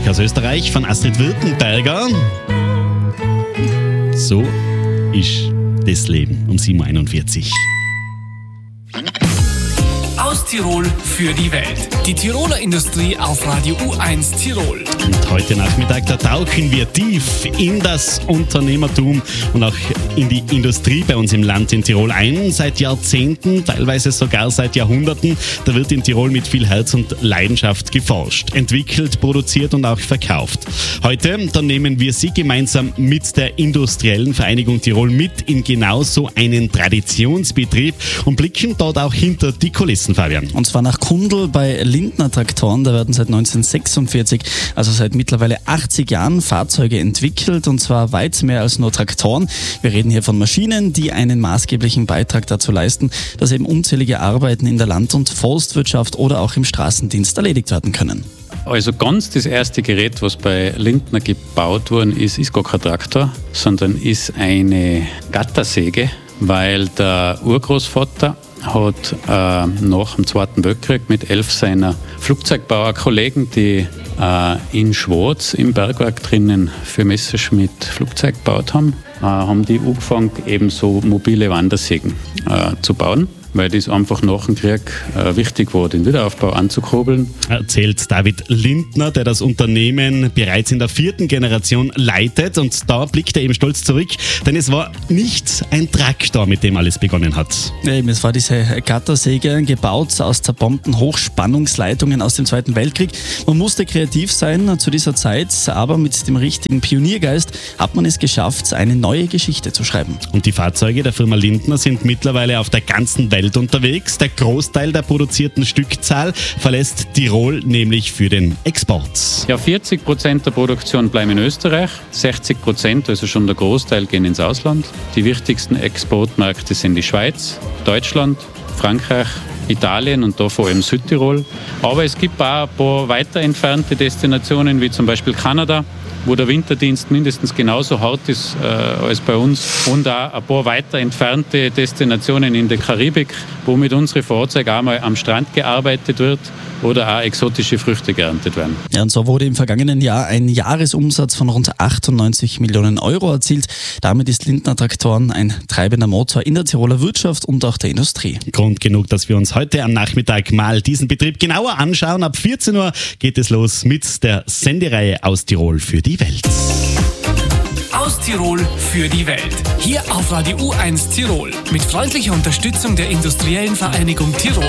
Musik aus Österreich von Astrid Wirtenberger. So ist das Leben um 7.41 Uhr. Aus Tirol für die Welt. Die Tiroler Industrie auf Radio U1 Tirol. Und heute Nachmittag, da tauchen wir tief in das Unternehmertum und auch in die Industrie bei uns im Land in Tirol ein. Seit Jahrzehnten, teilweise sogar seit Jahrhunderten. Da wird in Tirol mit viel Herz und Leidenschaft geforscht, entwickelt, produziert und auch verkauft. Heute, da nehmen wir Sie gemeinsam mit der Industriellen Vereinigung Tirol mit in genau so einen Traditionsbetrieb und blicken dort auch hinter die Kulissen, Fabian. Und zwar nach Kundl bei Lindner Traktoren. Da werden seit 1946, also seit mittlerweile 80 Jahren, Fahrzeuge entwickelt, und zwar weit mehr als nur Traktoren. Wir reden hier von Maschinen, die einen maßgeblichen Beitrag dazu leisten, dass eben unzählige Arbeiten in der Land- und Forstwirtschaft oder auch im Straßendienst erledigt werden können. Also ganz das erste Gerät, was bei Lindner gebaut worden ist gar kein Traktor, sondern ist eine Gattersäge, weil der Urgroßvater hat nach dem Zweiten Weltkrieg mit 11 seiner Flugzeugbauerkollegen, die in Schwarz im Bergwerk drinnen für Messerschmitt Flugzeug gebaut haben die angefangen, eben so mobile Wandersägen zu bauen, weil das einfach nach dem Krieg wichtig war, den Wiederaufbau anzukurbeln. Erzählt David Lindner, der das Unternehmen bereits in der 4. Generation leitet, und da blickt er eben stolz zurück, denn es war nicht ein Traktor, mit dem alles begonnen hat. Eben, es war diese Gattersäge, gebaut aus zerbombten Hochspannungsleitungen aus dem Zweiten Weltkrieg. Man musste kreativ sein zu dieser Zeit, aber mit dem richtigen Pioniergeist hat man es geschafft, eine neue Geschichte zu schreiben. Und die Fahrzeuge der Firma Lindner sind mittlerweile auf der ganzen Welt unterwegs. Der Großteil der produzierten Stückzahl verlässt Tirol nämlich für den Export. Ja, 40% der Produktion bleiben in Österreich, 60%, also schon der Großteil, gehen ins Ausland. Die wichtigsten Exportmärkte sind die Schweiz, Deutschland, Frankreich, Italien und da vor allem Südtirol. Aber es gibt auch ein paar weiter entfernte Destinationen, wie zum Beispiel Kanada, wo der Winterdienst mindestens genauso hart ist als bei uns, und auch ein paar weiter entfernte Destinationen in der Karibik, wo mit unseren Fahrzeugen auch mal am Strand gearbeitet wird oder auch exotische Früchte geerntet werden. Ja, und so wurde im vergangenen Jahr ein Jahresumsatz von rund 98 Millionen Euro erzielt. Damit ist Lindner Traktoren ein treibender Motor in der Tiroler Wirtschaft und auch der Industrie. Grund genug, dass wir uns heute am Nachmittag mal diesen Betrieb genauer anschauen. Ab 14 Uhr geht es los mit der Sendereihe Aus Tirol für die Welt. Aus Tirol für die Welt. Hier auf Radio U1 Tirol. Mit freundlicher Unterstützung der Industriellen Vereinigung Tirol.